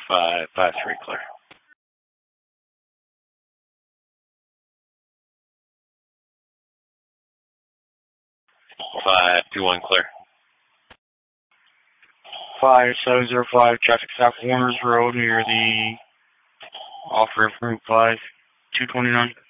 553 clear. 521 clear. 5705, traffic stop Warners Road near the off-ramp room 5229.